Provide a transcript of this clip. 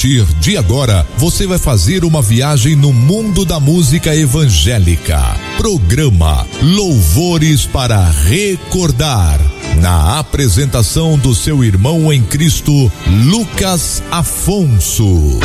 partir de agora, você vai fazer uma viagem no mundo da música evangélica. Programa Louvores para Recordar. Na apresentação do seu irmão em Cristo, Lucas Afonso.